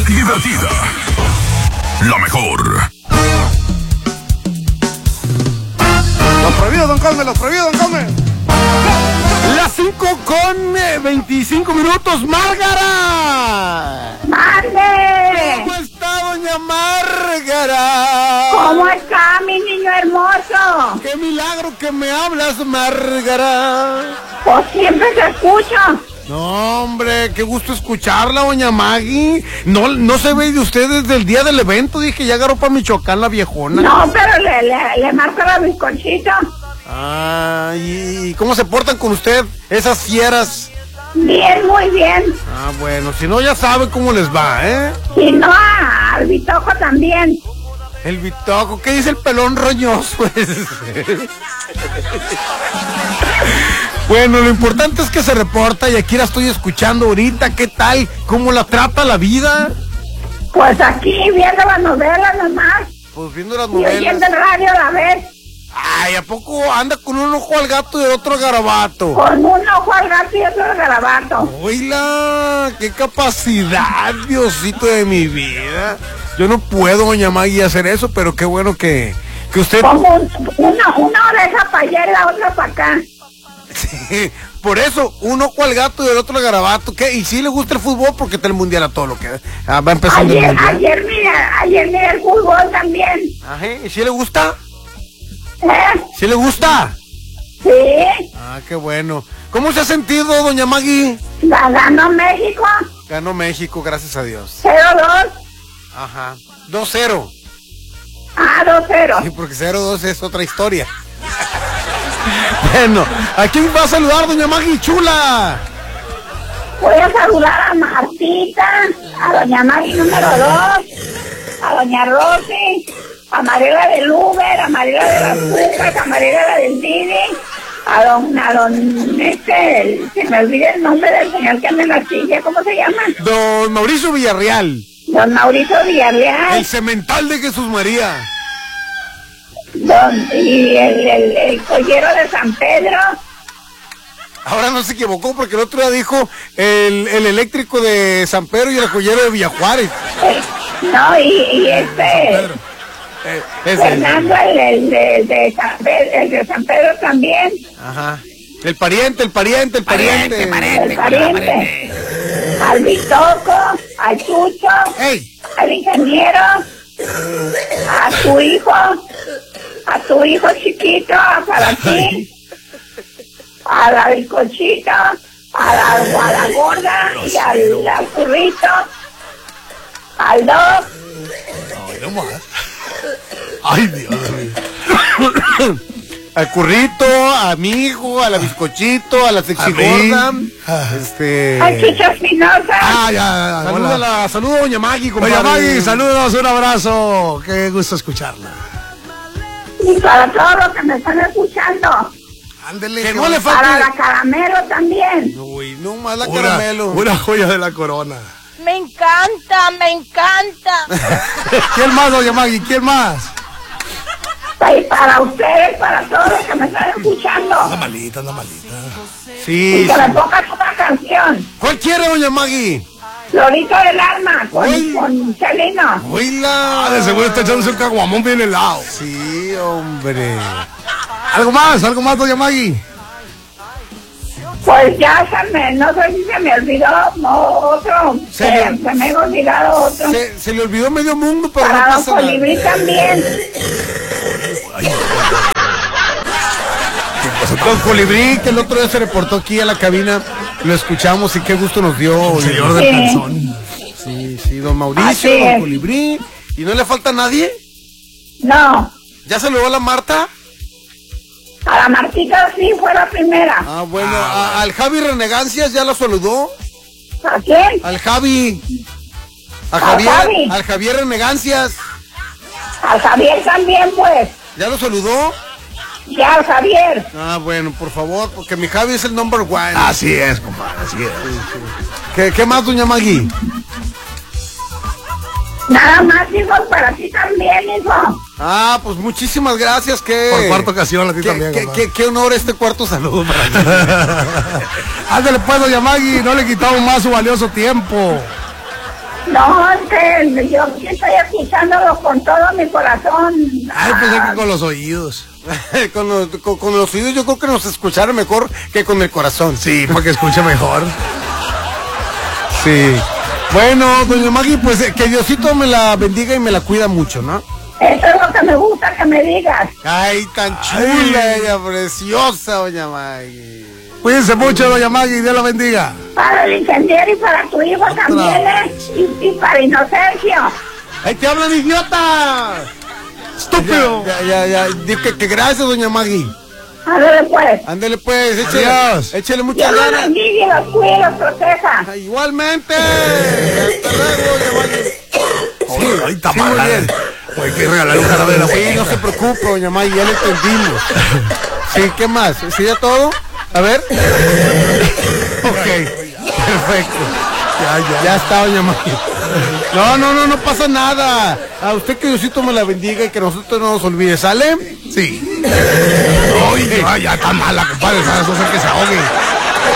y divertida. La mejor. Los prohibidos, don Cosme, los prohibidos, don Cosme. Las 5:25 minutos, Márgara. ¡Mande! ¿Cómo está, doña Márgara? ¿Cómo está, mi niño hermoso? ¡Qué milagro que me hablas, Márgara! Pues siempre se escucha. No, hombre, qué gusto escucharla, doña Maggie. No se ve de usted desde el día del evento. Dije, ya agarró para Michoacán la viejona. No, pero le marco la bizcochita. Ah, ¿y cómo se portan con usted esas fieras? Bien, muy bien. Ah, bueno, si no ya sabe cómo les va, ¿eh? Y no, al Bitoco también. El Bitoco, ¿qué dice el pelón roñoso? Bueno, lo importante es que se reporta y aquí la estoy escuchando ahorita. ¿Qué tal? ¿Cómo la trata la vida? Pues aquí viendo las novelas nomás. Pues viendo las Y oyendo novelas. el radio a la vez. Ay, ¿a poco anda con un ojo al gato y el otro al garabato? Con un ojo al gato y otro al garabato. Oíla, qué capacidad, Diosito de mi vida. Yo no puedo, doña Maggie, hacer eso, pero qué bueno que usted... Como una oreja para allá y la otra para acá. Sí, por eso, un ojo al gato y el otro al garabato. ¿Qué? ¿Y si le gusta el fútbol? Porque está el mundial a todo lo que... va empezando el mundial. Ayer miré el fútbol también. Ajá, ¿y si le gusta? ¿Eh? ¿Sí le gusta? Sí. Ah, qué bueno. ¿Cómo se ha sentido, doña Maggie? Ganó México. Ganó México, gracias a Dios. 0-2. Ajá. 2-0. Ah, 2-0. Sí, porque 0-2 es otra historia. Bueno, ¿a quién va a saludar, doña Maggie chula? Voy a saludar a Martita, a doña Maggie número 2, a doña Rosy, a Mariela del Uber, a Mariela de las Cucas, a Mariela del Didi, a don, se me olvida el nombre del señor que anda en la silla, ¿cómo se llama? Don Mauricio Villarreal. Don Mauricio Villarreal. El cemental de Jesús María. Y el collero de San Pedro. Ahora no se equivocó porque el otro día dijo el eléctrico de San Pedro y el joyero de Villajuárez. No, y Fernando, el de San Pedro también. Ajá. El pariente. Al Bitoco, al Chucho, ¡Ey! al ingeniero, a tu hijo chiquito, para ti, a la bizcochita, a la gorda y al currito, al Doc. Ay, Dios mío. Al currito, a mi hijo, a la bizcochito, a la sexigorda. Al Chucho Espinosa. Ah, ya. Saluda a doña Maggie, compadre. Doña Maggie, saludos, un abrazo. Qué gusto escucharla. Y para todos los que me están escuchando. Ándele. Que no le Para falte. la Caramelo también. Uy, no más la caramelo. Una joya de la corona. Me encanta, me encanta. ¿Quién más, doña Maggie? ¿Quién más? Y para ustedes, para todos los que me están escuchando. Anda malita. Sí. Y que me pongan una canción. ¿Cuál quiere, doña Maggie? Florito del Alma, Uy. con Celino. Oíla. Ah, de seguro está echándose un caguamón bien helado. Sí, hombre. ¿Algo más, doña Maggie? Pues ya no sé si se me olvidó otro. Se me ha olvidado otro. Se le olvidó medio mundo, pero no Para Don pasa nada. Colibrí también. Don Colibrí, que el otro día se reportó aquí a la cabina, lo escuchamos y qué gusto nos dio. El señor del calzón. Sí, don Mauricio, Así don es. Colibrí. ¿Y no le falta a nadie? No, ¿Ya se lo va la Marta? a la Martita sí fue la primera. Ah, bueno, al Javi Renegancias ya lo saludó. ¿A quién? Al Javi. ¿Al Javi? Al Javier Renegancias. Al Javier también, pues. ¿Ya lo saludó? Ya, al Javier. Ah, bueno, por favor, porque mi Javi es el number one. Así es, compadre, así es. ¿Qué más, doña Maggie? Nada más, hijo, para ti también, hijo. Ah, pues muchísimas gracias. Por cuarta ocasión a ti también, compadre. Qué honor este cuarto saludo para mí. Ándale pues, doña Maggie, no le quitamos más su valioso tiempo. No, yo estoy escuchándolo con todo mi corazón. Ay, pensé que con los oídos. con los oídos yo creo que nos escucharon mejor que con el corazón. Sí, porque escucha mejor. Sí. Bueno, doña Maggie, pues que Diosito me la bendiga y me la cuida mucho, ¿no? Eso es lo que me gusta que me digas. Ay, tan chula ella, preciosa, doña Maggie. Cuídense mucho, doña Maggie, Dios la bendiga. Para el incendiario y para tu hijo también, y para Inocencio. ¡Ay, te hablan, idiota! ¡Estúpido! Ya. Digo que gracias, doña Maggie. Ándale pues. Ándele pues, Adiós. échale mucha Dios los ganas. bendiga y los cuide y los proteja. Igualmente. Hasta luego, doña Maggie. Ay, está Sí, muy mala. bien. Hay que regalarle un jarabe de la Sí, buena. no se preocupe, doña Maggie, ya le entendimos. Sí, ¿qué más? ¿Sí ya todo? A ver. Ok, perfecto. Ya está, doña Maggie. No pasa nada. A usted que Diosito me la bendiga y que nosotros no nos olvide, ¿sale? Sí. Ay, ya está mala, compadre. ¿Sabes? Eso es que se ahogue.